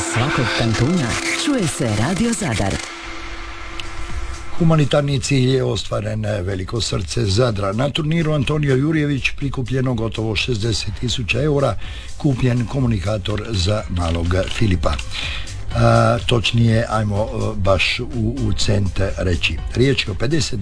svakog kantuna čuje se Radio Zadar. Humanitarni cilj je ostvaren, veliko srce Zadra. Na turniru Antonio Jurjević prikupljeno gotovo 60.000 eura, kupljen komunikator za malog Filipa. Točnije, ajmo baš u cent reći. Riječ je o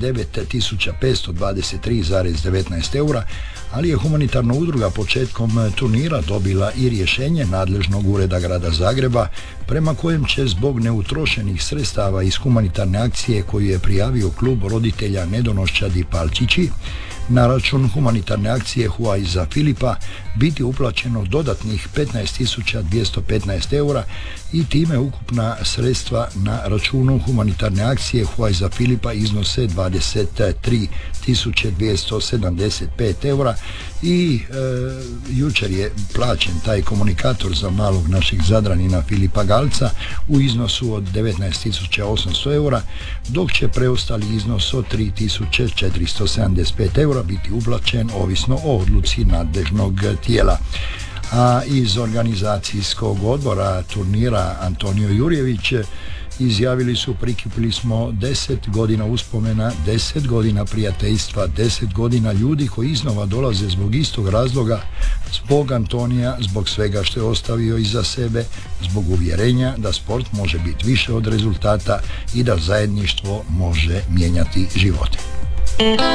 59.523,19 eura, ali je humanitarna udruga početkom turnira dobila i rješenje nadležnog ureda grada Zagreba, prema kojem će zbog neutrošenih sredstava iz humanitarne akcije koju je prijavio klub roditelja nedonoščadi Palčići na račun humanitarne akcije Huaj za Filipa biti uplaćeno dodatnih 15.215 eura i time ukupna sredstva na računu humanitarne akcije Huaj za Filipa iznose 23.275 eura i jučer je plaćen taj komunikator za malog našeg Zadranina Filipa Galca u iznosu od 19.800 eura, dok će preostali iznos od 3.475 eura biti uplaćen ovisno o odluci nadležnog tijela. A iz organizacijskog odbora turnira Antonio Jurjević izjavili su: prikupili smo 10 godina uspomena, 10 godina prijateljstva, 10 godina ljudi koji iznova dolaze zbog istog razloga, zbog Antonija, zbog svega što je ostavio iza sebe, zbog uvjerenja da sport može biti više od rezultata i da zajedništvo može mijenjati živote.